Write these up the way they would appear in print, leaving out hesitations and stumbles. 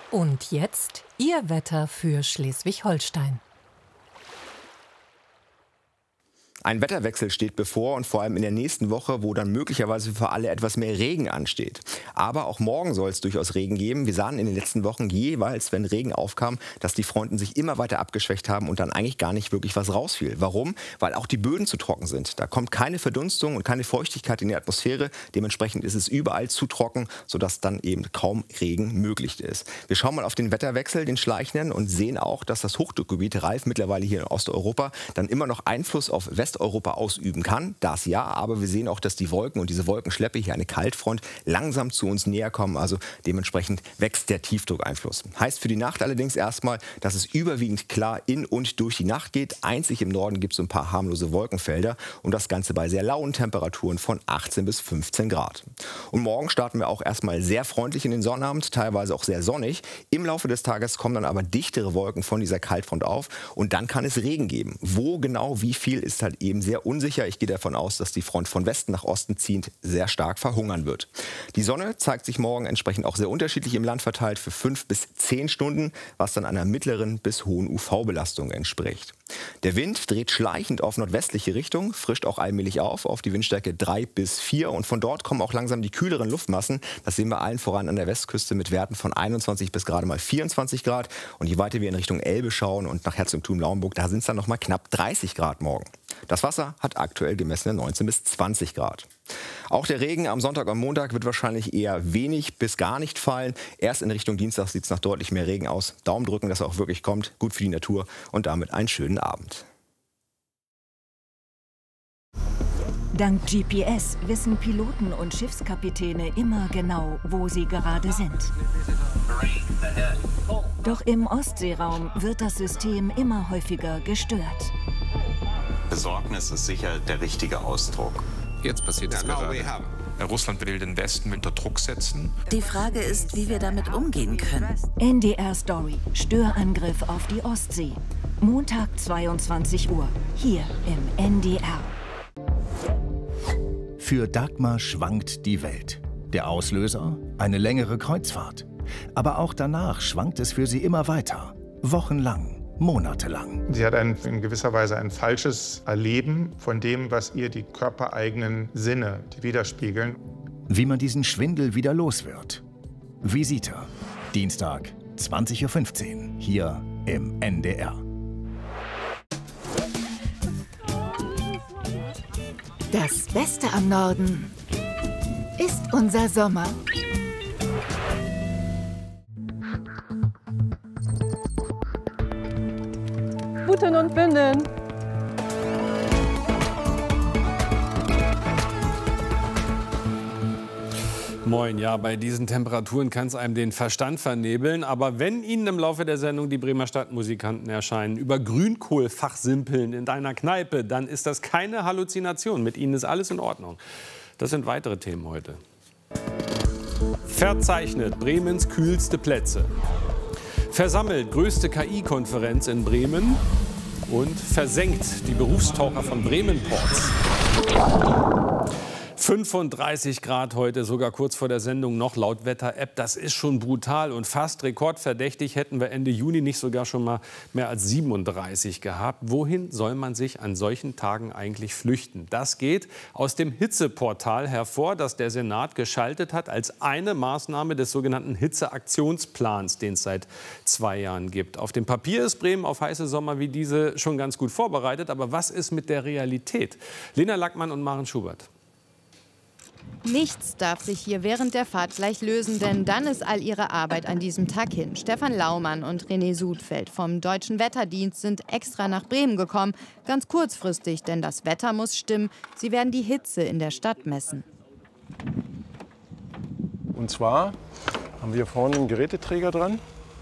Und jetzt Ihr Wetter für Schleswig-Holstein. Ein Wetterwechsel steht bevor und vor allem in der nächsten Woche, wo dann möglicherweise für alle etwas mehr Regen ansteht. Aber auch morgen soll es durchaus Regen geben. Wir sahen in den letzten Wochen jeweils, wenn Regen aufkam, dass die Fronten sich immer weiter abgeschwächt haben und dann eigentlich gar nicht wirklich was rausfiel. Warum? Weil auch die Böden zu trocken sind. Da kommt keine Verdunstung und keine Feuchtigkeit in die Atmosphäre. Dementsprechend ist es überall zu trocken, sodass dann eben kaum Regen möglich ist. Wir schauen mal auf den Wetterwechsel, den schleichenden, und sehen auch, dass das Hochdruckgebiet Ralf mittlerweile hier in Osteuropa dann immer noch Einfluss auf Westeuropa ausüben kann. Das ja, aber wir sehen auch, dass die Wolken und diese Wolkenschleppe, hier eine Kaltfront, langsam zu uns näher kommen. Also dementsprechend wächst der Tiefdruckeinfluss. Heißt für die Nacht allerdings erstmal, dass es überwiegend klar in und durch die Nacht geht. Einzig im Norden gibt es so ein paar harmlose Wolkenfelder und das Ganze bei sehr lauen Temperaturen von 18 bis 15 Grad. Und morgen starten wir auch erstmal sehr freundlich in den Sonnabend, teilweise auch sehr sonnig. Im Laufe des Tages kommen dann aber dichtere Wolken von dieser Kaltfront auf und dann kann es Regen geben. Wo genau, wie viel, ist halt eben sehr unsicher. Ich gehe davon aus, dass die Front von Westen nach Osten ziehend sehr stark verhungern wird. Die Sonne zeigt sich morgen entsprechend auch sehr unterschiedlich im Land verteilt für 5 bis 10 Stunden, was dann einer mittleren bis hohen UV-Belastung entspricht. Der Wind dreht schleichend auf nordwestliche Richtung, frischt auch allmählich auf die Windstärke 3 bis 4 und von dort kommen auch langsam die kühleren Luftmassen. Das sehen wir allen voran an der Westküste mit Werten von 21 bis gerade mal 24 Grad. Und je weiter wir in Richtung Elbe schauen und nach Herzogtum Lauenburg, da sind es dann noch mal knapp 30 Grad morgen. Das Wasser hat aktuell gemessene 19 bis 20 Grad. Auch der Regen am Sonntag und Montag wird wahrscheinlich eher wenig bis gar nicht fallen. Erst in Richtung Dienstag sieht es nach deutlich mehr Regen aus. Daumen drücken, dass er auch wirklich kommt. Gut für die Natur und damit einen schönen Abend. Dank GPS wissen Piloten und Schiffskapitäne immer genau, wo sie gerade sind. Doch im Ostseeraum wird das System immer häufiger gestört. Besorgnis ist sicher der richtige Ausdruck. Jetzt passiert es gerade. Russland will den Westen unter Druck setzen. Die Frage ist, wie wir damit umgehen können. NDR Story. Störangriff auf die Ostsee. Montag 22 Uhr. Hier im NDR. Für Dagmar schwankt die Welt. Der Auslöser? Eine längere Kreuzfahrt. Aber auch danach schwankt es für sie immer weiter. Wochenlang. Monatelang. Sie hat in gewisser Weise ein falsches Erleben von dem, was ihr die körpereigenen Sinne widerspiegeln. Wie man diesen Schwindel wieder los wird. Visita. Dienstag, 20:15 Uhr, hier im NDR. Das Beste am Norden ist unser Sommer. Buten und Binden. Moin, ja, bei diesen Temperaturen kann es einem den Verstand vernebeln. Aber wenn Ihnen im Laufe der Sendung die Bremer Stadtmusikanten erscheinen, über Grünkohl fachsimpeln in deiner Kneipe, dann ist das keine Halluzination. Mit Ihnen ist alles in Ordnung. Das sind weitere Themen heute. Verzeichnet Bremens kühlste Plätze. Versammelt größte KI-Konferenz in Bremen und versenkt die Berufstaucher von Bremen-Ports. 35 Grad heute, sogar kurz vor der Sendung noch laut Wetter-App. Das ist schon brutal und fast rekordverdächtig. Hätten wir Ende Juni nicht sogar schon mal mehr als 37 gehabt. Wohin soll man sich an solchen Tagen eigentlich flüchten? Das geht aus dem Hitzeportal hervor, das der Senat geschaltet hat als eine Maßnahme des sogenannten Hitzeaktionsplans, den es seit 2 Jahren gibt. Auf dem Papier ist Bremen auf heiße Sommer wie diese schon ganz gut vorbereitet. Aber was ist mit der Realität? Lena Lackmann und Maren Schubert. Nichts darf sich hier während der Fahrt gleich lösen, denn dann ist all ihre Arbeit an diesem Tag hin. Stefan Laumann und René Sudfeld vom Deutschen Wetterdienst sind extra nach Bremen gekommen. Ganz kurzfristig, denn das Wetter muss stimmen. Sie werden die Hitze in der Stadt messen. Und zwar haben wir vorne einen Geräteträger dran,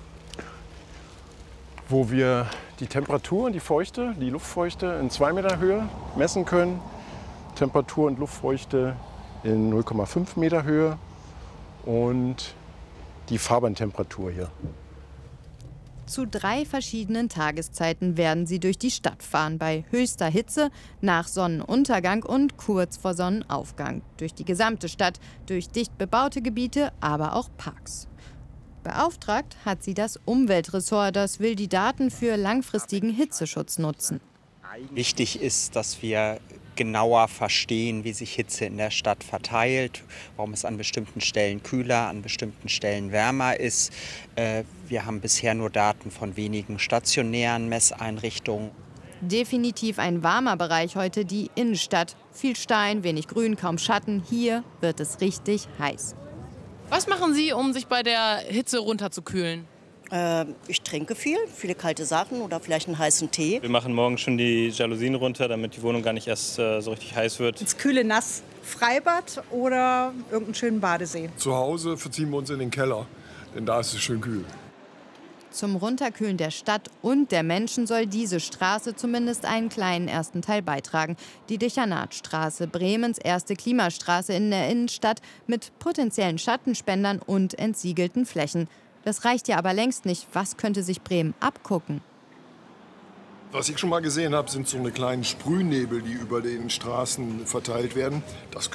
wo wir die Temperatur und die Luftfeuchte in 2 Meter Höhe messen können. Temperatur und Luftfeuchte in 0,5 Meter Höhe und die Fahrbahntemperatur hier. Zu 3 verschiedenen Tageszeiten werden sie durch die Stadt fahren, bei höchster Hitze, nach Sonnenuntergang und kurz vor Sonnenaufgang. Durch die gesamte Stadt, durch dicht bebaute Gebiete, aber auch Parks. Beauftragt hat sie das Umweltressort. Das will die Daten für langfristigen Hitzeschutz nutzen. Wichtig ist, dass wir genauer verstehen, wie sich Hitze in der Stadt verteilt, warum es an bestimmten Stellen kühler, an bestimmten Stellen wärmer ist. Wir haben bisher nur Daten von wenigen stationären Messeinrichtungen. Definitiv ein warmer Bereich heute, die Innenstadt. Viel Stein, wenig Grün, kaum Schatten. Hier wird es richtig heiß. Was machen Sie, um sich bei der Hitze runterzukühlen? Ich trinke viel, viele kalte Sachen oder vielleicht einen heißen Tee. Wir machen morgen schon die Jalousien runter, damit die Wohnung gar nicht erst so richtig heiß wird. Ins kühle Nass, Freibad oder irgendeinen schönen Badesee. Zu Hause verziehen wir uns in den Keller, denn da ist es schön kühl. Zum Runterkühlen der Stadt und der Menschen soll diese Straße zumindest einen kleinen ersten Teil beitragen. Die Dechanatstraße, Bremens erste Klimastraße in der Innenstadt mit potenziellen Schattenspendern und entsiegelten Flächen. Das reicht ja aber längst nicht. Was könnte sich Bremen abgucken? Was ich schon mal gesehen habe, sind so eine kleinen Sprühnebel, die über den Straßen verteilt werden. Das